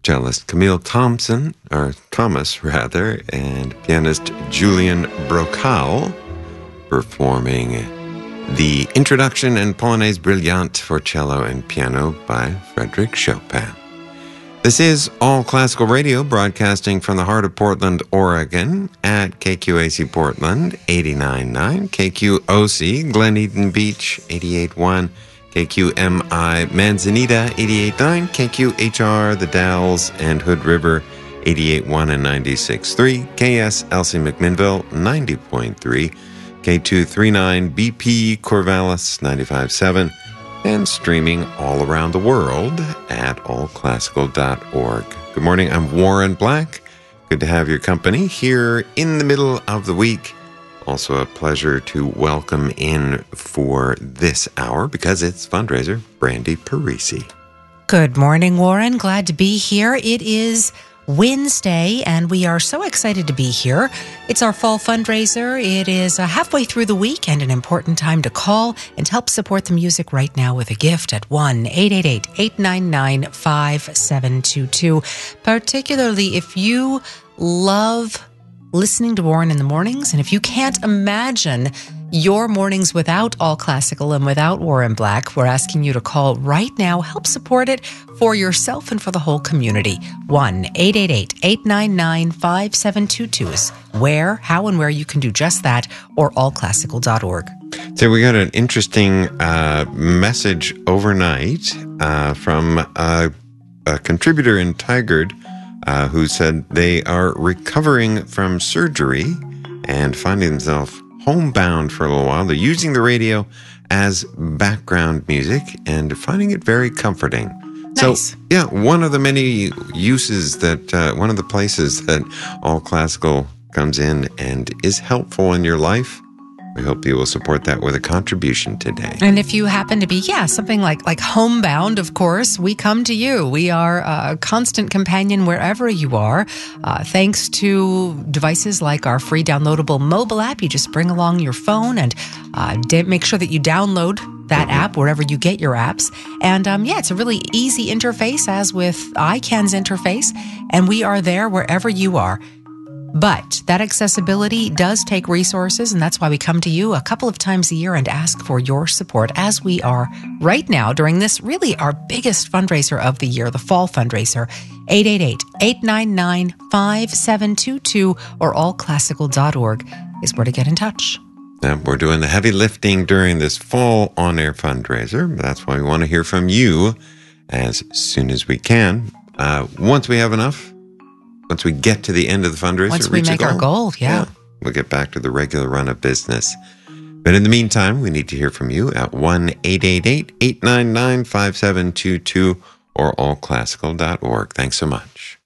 cellist Camille Thomas, and pianist Julian Brocal performing the Introduction and Polonaise Brillante for cello and piano by Frédéric Chopin. This is All Classical Radio, broadcasting from the heart of Portland, Oregon, at KQAC Portland 89.9, KQOC Glen Eden Beach 88.1, KQMI Manzanita 88.9, KQHR The Dalles and Hood River 88.1 and 96.3, KSLC McMinnville 90.3, K239 BP Corvallis 95.7, and streaming all around the world at allclassical.org. Good morning, I'm Warren Black. Good to have your company here in the middle of the week. Also a pleasure to welcome in for this hour, because it's fundraiser, Brandy Parisi. Good morning, Warren. Glad to be here. It is Wednesday, and we are so excited to be here. It's our fall fundraiser. It is halfway through the week and an important time to call and help support the music right now with a gift at 1-888-899-5722. Particularly if you love listening to Warren in the mornings, and if you can't imagine your mornings without All Classical and without Warren Black, we're asking you to call right now. Help support it for yourself and for the whole community. 1-888-899-5722 is where, how, and where you can do just that, or allclassical.org. So we got an interesting message overnight from a contributor in Tigard who said they are recovering from surgery and finding themselves homebound for a little while. They're using the radio as background music and finding it very comforting. Nice. So, yeah, one of the many uses that, one of the places that All Classical comes in and is helpful in your life. We hope you will support that with a contribution today. And if you happen to be, something like homebound, of course, we come to you. We are a constant companion wherever you are. Thanks to devices like our free downloadable mobile app, you just bring along your phone and make sure that you download that app wherever you get your apps. And it's a really easy interface, as with iCAN's interface, and we are there wherever you are. But that accessibility does take resources, and that's why we come to you a couple of times a year and ask for your support, as we are right now during this really our biggest fundraiser of the year, the fall fundraiser. 888-899-5722 or allclassical.org is where to get in touch. We're doing the heavy lifting during this fall on-air fundraiser. That's why we want to hear from you as soon as we can. Once we have enough, once we get to the end of the fundraiser, once we make our goal, we'll get back to the regular run of business. But in the meantime, we need to hear from you at 1-888-899-5722 or allclassical.org. Thanks so much.